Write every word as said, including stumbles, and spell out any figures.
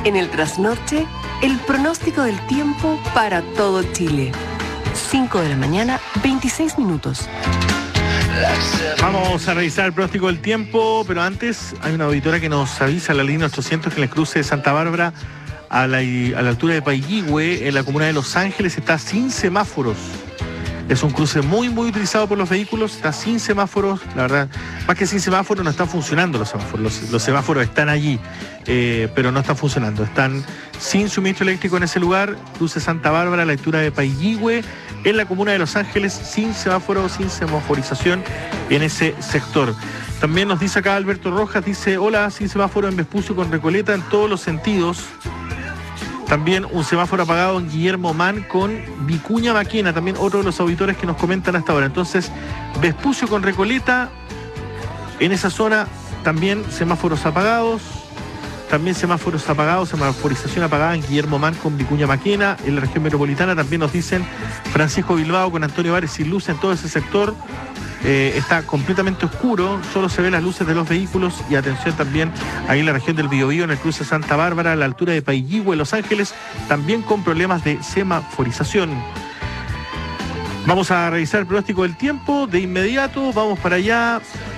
En el trasnoche, el pronóstico del tiempo para todo Chile. cinco de la mañana, veintiséis minutos. Vamos a revisar el pronóstico del tiempo, pero antes hay una auditora que nos avisa en la línea ochocientos que en el cruce de Santa Bárbara a la, a la altura de Paiyihue, en la comuna de Los Ángeles, está sin semáforos. Es un cruce muy, muy utilizado por los vehículos, está sin semáforos, la verdad, más que sin semáforos no están funcionando los semáforos, los, los semáforos están allí, eh, pero no están funcionando, están sin suministro eléctrico en ese lugar, cruce Santa Bárbara, a la altura de Paiyihue, en la comuna de Los Ángeles, sin semáforos, sin semaforización en ese sector. También nos dice acá Alberto Rojas, dice, hola, sin semáforo en Vespucio con Recoleta en todos los sentidos. También un semáforo apagado en Guillermo Mann con Vicuña Maquena, también otro de los auditores que nos comentan hasta ahora. Entonces, Vespucio con Recoleta, en esa zona también semáforos apagados, también semáforos apagados, semaforización apagada en Guillermo Mann con Vicuña Maquena. En la región metropolitana también nos dicen Francisco Bilbao con Antonio Vares sin luz en todo ese sector. Eh, está completamente oscuro, solo se ven las luces de los vehículos y atención también ahí en la región del Biobío, en el cruce Santa Bárbara, a la altura de Paiyihue, Los Ángeles, también con problemas de semaforización. Vamos a revisar el pronóstico del tiempo de inmediato, vamos para allá.